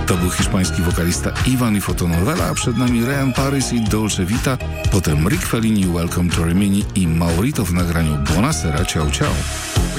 To był hiszpański wokalista Ivan i Fotonovela, a przed nami Ryan Paris i Dolce Vita, potem Rick Fellini, Welcome to Rimini i Maurito w nagraniu Buonasera, ciao ciao.